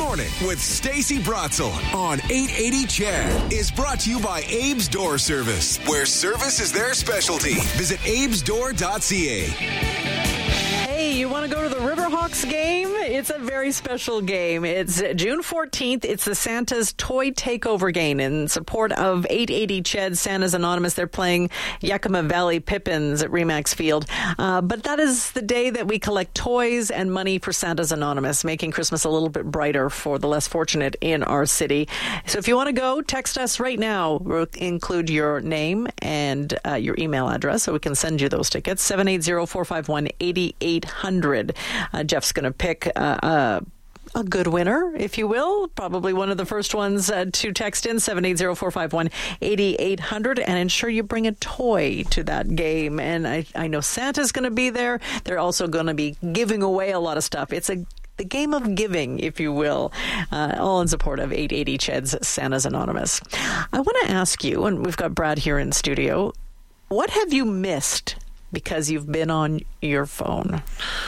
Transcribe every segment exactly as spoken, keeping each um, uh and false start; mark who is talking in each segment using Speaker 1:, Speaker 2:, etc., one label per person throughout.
Speaker 1: Morning with Stacey Bratzel on eight eighty C H E D is brought to you by Abe's Door Service, where service is their specialty. Visit abes door dot c a.
Speaker 2: Hey, you want to go to the Riverhawks game? It's a very special game. It's June fourteenth. It's the Santa's Toy Takeover game in support of eight eighty C H E D, Santa's Anonymous. They're playing Yakima Valley Pippins at Remax Field. Uh, but that is the day that we collect toys and money for Santa's Anonymous, making Christmas a little bit brighter for the less fortunate in our city. So if you want to go, text us right now. We'll include your name and uh, your email address so we can send you those tickets. seven eight zero, four five one, eight eight hundred. Uh, Jeff's going to pick uh, uh, a good winner, if you will. Probably one of the first ones uh, to text in, seven eight zero, four five one, eight eight hundred, and ensure you bring a toy to that game. And I, I know Santa's going to be there. They're also going to be giving away a lot of stuff. It's a the game of giving, if you will, uh, all in support of eight eighty C H E D's Santa's Anonymous. I want to ask you, and we've got Brad here in studio, what have you missed because you've been on your phone?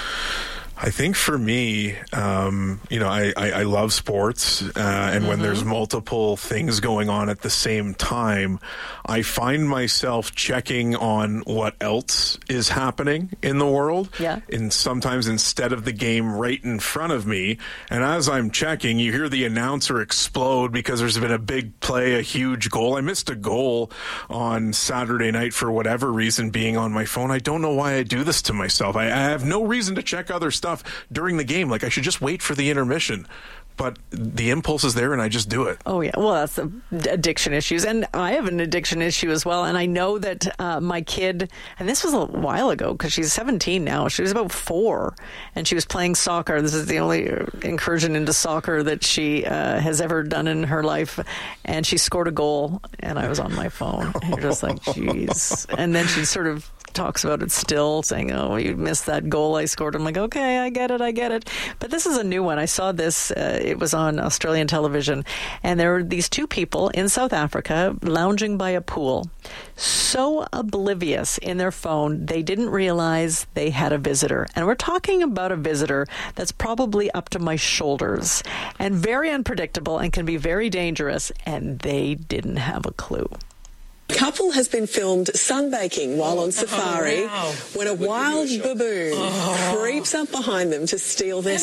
Speaker 3: I think for me, um, you know, I, I, I love sports, uh, and mm-hmm. when there's multiple things going on at the same time, I find myself checking on what else is happening in the world.
Speaker 2: Yeah. And
Speaker 3: sometimes instead of the game right in front of me. And as I'm checking, you hear the announcer explode because there's been a big play, a huge goal. I missed a goal on Saturday night for whatever reason being on my phone. I don't know why I do this to myself. I, I have no reason to check other stuff during the game. Like, I should just wait for the intermission, but the impulse is there and I just do it.
Speaker 2: Oh yeah, well, that's the addiction issues, and I have an addiction issue as well. And I know that uh, my kid, and this was a while ago because she's seventeen now. She was about four, and she was playing soccer. This is the only incursion into soccer that she uh, has ever done in her life, and she scored a goal, and I was on my phone. And you're just like, geez. And then she sort of talks about it still, saying, oh, you missed that goal I scored. I'm like, okay, I get it, I get it. But this is a new one. I saw this, uh, it was on Australian television, and there were these two people in South Africa lounging by a pool, so oblivious in their phone, they didn't realize they had a visitor. And we're talking about a visitor that's probably up to my shoulders and very unpredictable and can be very dangerous, and they didn't have a clue.
Speaker 4: Couple has been filmed sunbaking while on safari oh, wow. when a wild baboon oh. creeps up behind them to steal their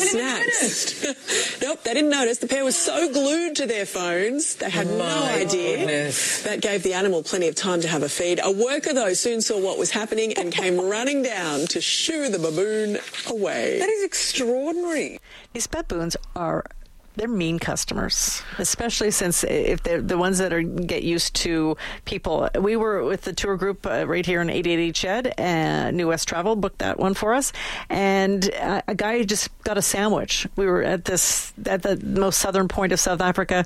Speaker 4: snacks. Nope, they didn't notice. The pair was so glued to their phones, they had oh, no idea. Goodness. That gave the animal plenty of time to have a feed. A worker, though, soon saw what was happening and came running down to shoo the baboon away.
Speaker 5: That is extraordinary.
Speaker 2: These baboons are... they're mean customers, especially since if they're the ones that are get used to people. We were with the tour group uh, right here in eight eighty C H E D, uh, New West Travel booked that one for us, and uh, a guy just got a sandwich. We were at this at the most southern point of South Africa,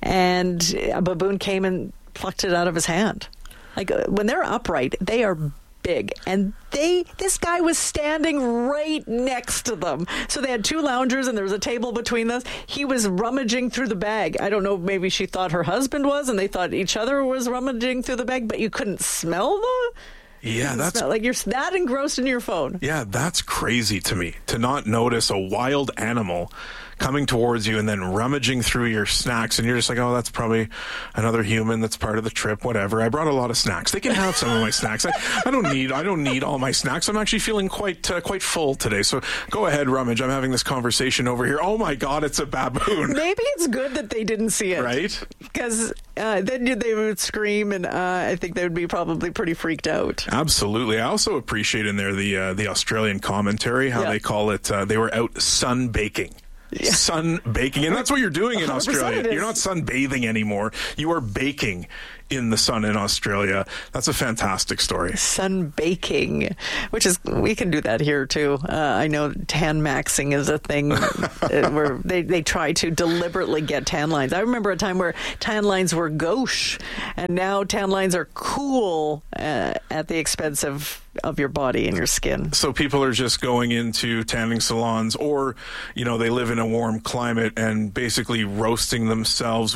Speaker 2: and a baboon came and plucked it out of his hand. Like, when they're upright, they are big, and they this guy was standing right next to them. So they had two loungers and there was a table between us. He was rummaging through the bag. I don't know, maybe she thought her husband was and they thought each other was rummaging through the bag, but you couldn't smell the
Speaker 3: yeah that's
Speaker 2: smell. Like, you're that engrossed in your phone.
Speaker 3: Yeah, that's crazy to me, to not notice a wild animal coming towards you and then rummaging through your snacks, and you're just like, oh, that's probably another human that's part of the trip, whatever. I brought a lot of snacks. They can have some of my snacks. I, I don't need I don't need all my snacks. I'm actually feeling quite uh, quite full today. So go ahead, rummage. I'm having this conversation over here. Oh my God, it's a baboon.
Speaker 2: Maybe it's good that they didn't see it.
Speaker 3: Right?
Speaker 2: Because uh, then they would scream, and uh, I think they would be probably pretty freaked out.
Speaker 3: Absolutely. I also appreciate in there the uh, the Australian commentary, how yeah. they call it, uh, they were out sun baking. Yeah. Sun baking, and that's what you're doing in Australia. You're not sunbathing anymore. You are baking in the sun in Australia. That's a fantastic story.
Speaker 2: Sun baking, which is, we can do that here too. Uh, I know tan maxing is a thing where they, they try to deliberately get tan lines. I remember a time where tan lines were gauche, and now tan lines are cool uh, at the expense of of your body and your skin.
Speaker 3: So people are just going into tanning salons, or, you know, they live in a warm climate and basically roasting themselves with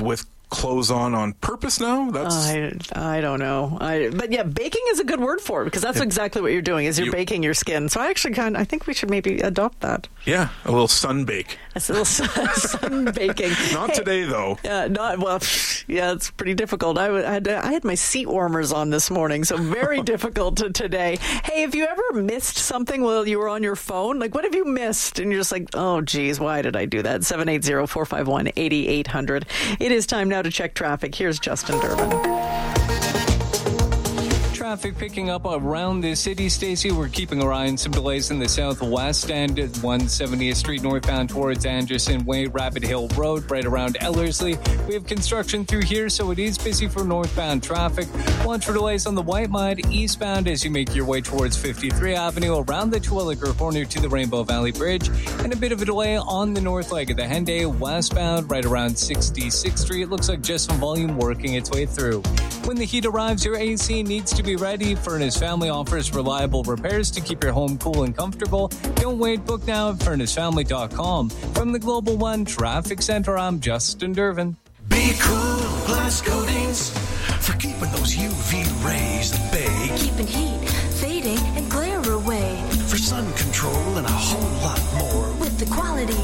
Speaker 3: clothes on on purpose now? That's
Speaker 2: I, I don't know. I, but yeah, baking is a good word for it because that's exactly what you're doing is you're
Speaker 3: You-
Speaker 2: baking your skin. So I actually kind of, I think we should maybe adopt that.
Speaker 3: yeah, a little sun bake.
Speaker 2: It's a little sun, sun baking.
Speaker 3: Not
Speaker 2: Hey,
Speaker 3: today though.
Speaker 2: Yeah, not well. Yeah, it's pretty difficult. I, w- I had I had my seat warmers on this morning, so very difficult to today. Hey, have you ever missed something while you were on your phone? Like, what have you missed? And you're just like, oh, geez, why did I do that? seven eight zero, four five one, eight eight hundred. It is time now to check traffic. Here's Justin Durbin.
Speaker 5: Traffic picking up around the city, Stacey. We're keeping our eye on some delays in the southwest end at one seventieth Street northbound towards Anderson Way, Rabbit Hill Road, right around Ellerslie. We have construction through here, so it is busy for northbound traffic. Watch for delays on the White Mud eastbound as you make your way towards fifty-three Avenue, around the Terwilliger corner to the Rainbow Valley Bridge, and a bit of a delay on the north leg of the Henday westbound, right around sixty-sixth Street. It looks like just some volume working its way through. When the heat arrives, your A C needs to be ready. Furnace Family offers reliable repairs to keep your home cool and comfortable. Don't wait, book now at furnace family dot com. From the Global One Traffic Center, I'm Justin Durbin.
Speaker 6: Be cool, glass coatings for keeping those U V rays at bay.
Speaker 7: Keeping heat, fading, and glare away.
Speaker 6: For sun control and a whole lot more.
Speaker 7: With the quality